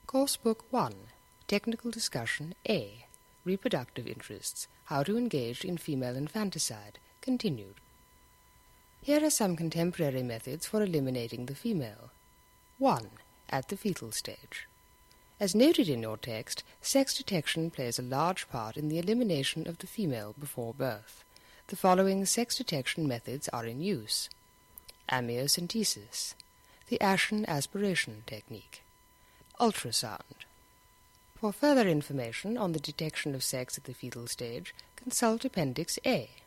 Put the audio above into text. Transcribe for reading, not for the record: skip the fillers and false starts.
Coursebook 1, Technical Discussion A, Reproductive Interests, How to Engage in Female Infanticide, continued. Here are some contemporary methods for eliminating the female. 1. At the fetal stage. As noted in your text, sex detection plays a large part in the elimination of the female before birth. The following sex detection methods are in use. Amniocentesis, the Ashen aspiration technique, ultrasound. For further information on the detection of sex at the fetal stage, consult Appendix A.